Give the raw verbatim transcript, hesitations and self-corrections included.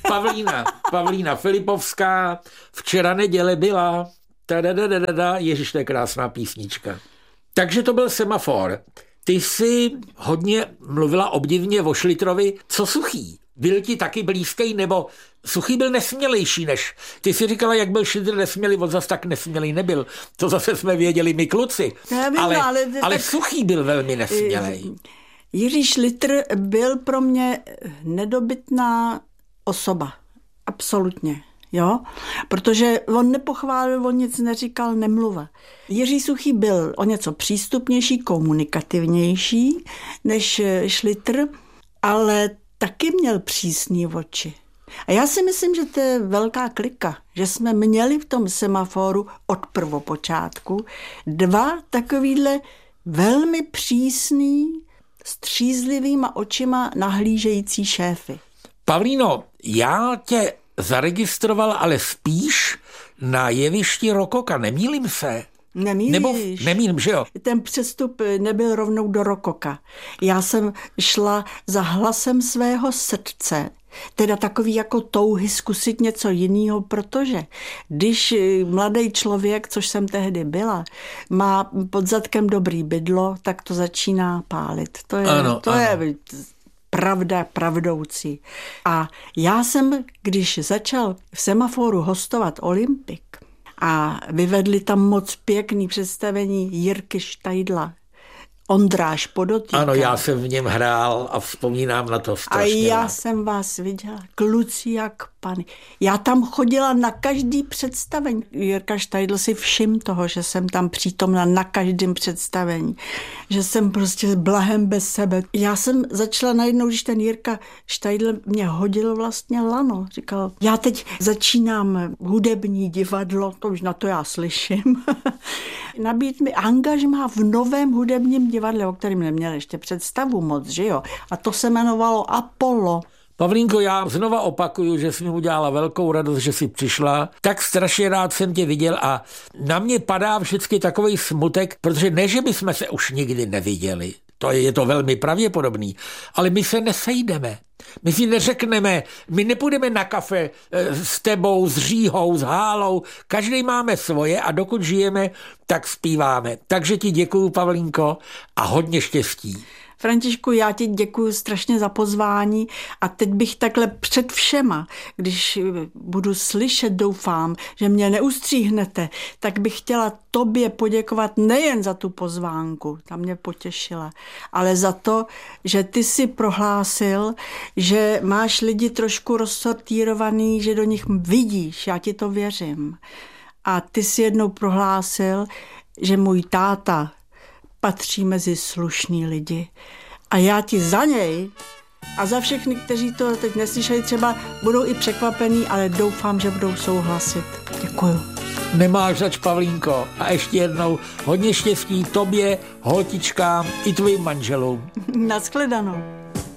Pavlína, Pavlína Filipovská, včera neděle byla, tadadadadada, ježiš, to je krásná písnička. Takže to byl Semafor. Ty jsi hodně mluvila obdivně o Šlitrovi. Co Suchý? Byl ti taky blízký, nebo Suchý byl nesmělejší než... Ty jsi říkala, jak byl Šlitr nesmělý, on zas tak nesmělej nebyl. To zase jsme věděli my kluci. Vím, ale, ale, ale tak... Suchý byl velmi nesmělej. Jiří Šlitr byl pro mě nedobytná osoba. Absolutně. Jo? Protože on nepochválil, on nic neříkal, nemluvil. Jiří Suchý byl o něco přístupnější, komunikativnější než Šlitr, ale taky měl přísný oči. A já si myslím, že to je velká klika, že jsme měli v tom Semaforu od prvopočátku dva takovýhle velmi přísný, střízlivýma očima nahlížející šéfy. Pavlíno, já tě zaregistroval, ale spíš na jevišti Rokoka, nemýlím se? Nemýlíš. Nebo nemýlím, že jo? Ten přestup nebyl rovnou do Rokoka. Já jsem šla za hlasem svého srdce, teda takový jako touhy zkusit něco jiného, protože když mladý člověk, což jsem tehdy byla, má pod zadkem dobrý bydlo, tak to začíná pálit. To je, ano, to ano. je pravda pravdoucí. A já jsem, když začal v Semaforu hostovat Olympik a vyvedli tam moc pěkný představení Jirky Štajdla, Ondráš Podotýka. Ano, já jsem v něm hrál a vzpomínám na to strašně. A já rád. jsem vás viděla, kluci jak pany. Já tam chodila na každý představení. Jirka Štajdl si všim toho, že jsem tam přítomna na každém představení. Že jsem prostě blahem bez sebe. Já jsem začala najednou, když ten Jirka Štajdl mě hodil vlastně lano. Říkal, já teď začínám hudební divadlo, to už na to já slyším. Nabít mi angažmá v novém hudebním divadle, o kterém neměl ještě představu moc, že jo? A to se jmenovalo Apollo. Pavlínko, já znova opakuju, že jsi mi udělala velkou radost, že jsi přišla. Tak strašně rád jsem tě viděl a na mě padá vždycky takovej smutek, protože ne, že bychom se už nikdy neviděli. To je, je to velmi pravděpodobný, ale my se nesejdeme. My si neřekneme, my nepůjdeme na kafe s tebou, s Říhou, s Hálou. Každý máme svoje a dokud žijeme, tak zpíváme. Takže ti děkuju, Pavlínko, a hodně štěstí. Františku, já ti děkuju strašně za pozvání a teď bych takhle před všema, když budu slyšet, doufám, že mě neustříhnete, tak bych chtěla tobě poděkovat nejen za tu pozvánku, ta mě potěšila, ale za to, že ty si prohlásil, že máš lidi trošku rozsortírovaný, že do nich vidíš, já ti to věřím. A ty si jednou prohlásil, že můj táta patří mezi slušný lidi. A já ti za něj a za všechny, kteří to teď neslyšeli, třeba budou i překvapení, ale doufám, že budou souhlasit. Děkuju. Nemáš zač, Pavlínko. A ještě jednou hodně štěstí tobě, holtičkám i tvým manželům. Nashledanou.